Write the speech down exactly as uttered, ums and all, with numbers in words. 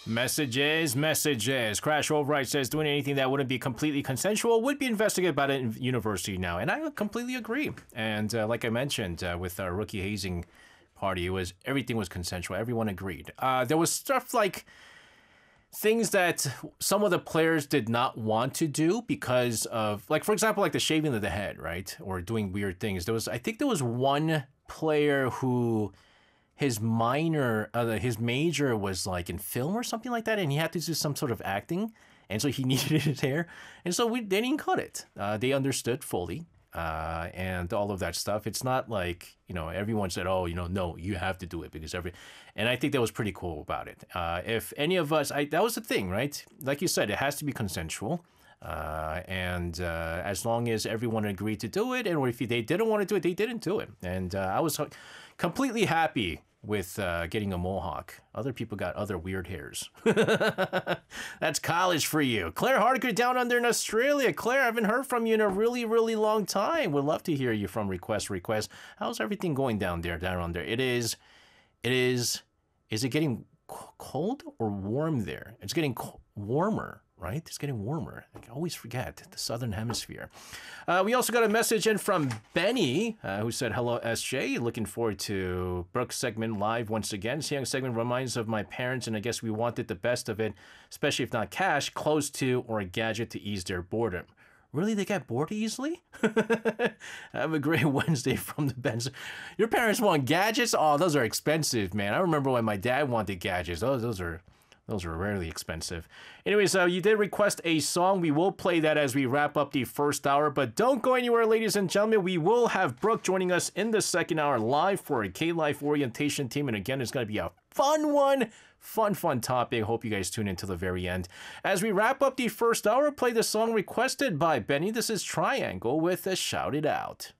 Messages, messages. Crash Override says doing anything that wouldn't be completely consensual would be investigated by the university now. And I completely agree. And uh, like I mentioned uh, with our rookie hazing party, it was everything was consensual. Everyone agreed. Uh, there was stuff like things that some of the players did not want to do because of, like, for example, like the shaving of the head, right? Or doing weird things. There was, I think there was one player who his minor, uh, his major was like in film or something like that, and he had to do some sort of acting, and so he needed his hair, and so we they didn't cut it. Uh, they understood fully, uh, and all of that stuff. It's not like, you know, everyone said, oh, you know, no, you have to do it because every, and I think that was pretty cool about it. Uh, if any of us, I, that was the thing, right? Like you said, it has to be consensual. Uh, and uh, as long as everyone agreed to do it, and if they didn't want to do it, they didn't do it. And uh, I was completely happy with uh, getting a mohawk. Other people got other weird hairs. That's college for you. Claire Hardiker down under in Australia. Claire, I haven't heard from you in a really, really long time. Would love to hear you from Request Request. How's everything going down there, down under? It is, it is, is it getting cold or warm there? It's getting warmer. Right? It's getting warmer. I always forget the Southern Hemisphere. Uh, we also got a message in from Benny, uh, who said, hello, S J. Looking forward to Brooks' segment live once again. Seeing segment reminds of my parents, and I guess we wanted the best of it, especially if not cash, close to, or a gadget to ease their boredom. Really? They get bored easily? Have a great Wednesday from the Benz. Your parents want gadgets? Oh, those are expensive, man. I remember when my dad wanted gadgets. Those, those are... Those are rarely expensive. Anyways, uh, you did request a song. We will play that as we wrap up the first hour. But don't go anywhere, ladies and gentlemen. We will have Brooke joining us in the second hour live for a K-Life orientation team. And again, it's going to be a fun one. Fun, fun topic. Hope you guys tune in to the very end. As we wrap up the first hour, play the song requested by Benny. This is Triangle with a Shout It Out.